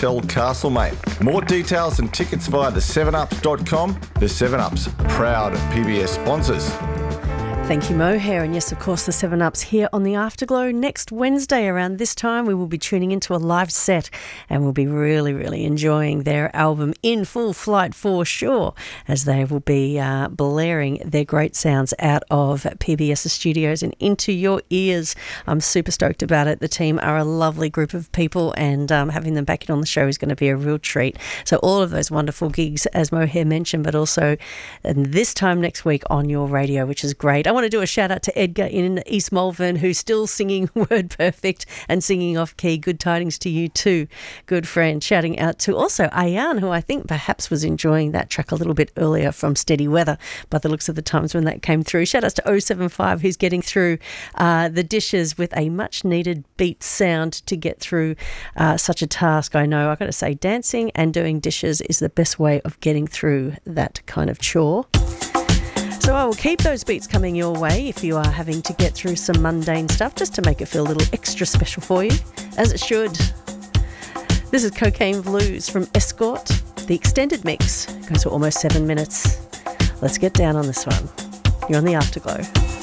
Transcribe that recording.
Hotel Castlemaine. More details and tickets via the7ups.com. The 7ups, proud PBS sponsors. Thank you, Mohair. And yes, of course, the 7ups here on the Afterglow. Next Wednesday around this time, we will be tuning into a live set and we'll be really, really enjoying their album In Full Flight for sure, as they will be blaring their great sounds out of PBS studios and into your ears. I'm super stoked about it. The team are a lovely group of people and having them back in on the show is going to be a real treat. So all of those wonderful gigs, as Mohair mentioned, but also this time next week on your radio, which is great. I want to do a shout out to Edgar in East Malvern, who's still singing Word Perfect and singing off key. Good tidings to you too, good friend. Shouting out to also Ayan, who I think perhaps was enjoying that track a little bit earlier from Steady Weather by the looks of the times when that came through. Shout outs to 075, who's getting through the dishes with a much needed beat sound to get through such a task. I know, I've got to say, dancing and doing dishes is the best way of getting through that kind of chore. So I will keep those beats coming your way if you are having to get through some mundane stuff, just to make it feel a little extra special for you, as it should. This is Cocaine Blues from Escort. The extended mix goes for almost 7 minutes. Let's get down on this one. You're on the Afterglow.